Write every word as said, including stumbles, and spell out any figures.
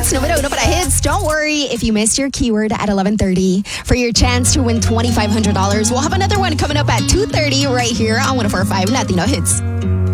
Hits, número uno para Hits. Don't worry if you missed your keyword at eleven thirty. For your chance to win twenty-five hundred dollars, we'll have another one coming up at two thirty right here on one oh four point five Latino Hits.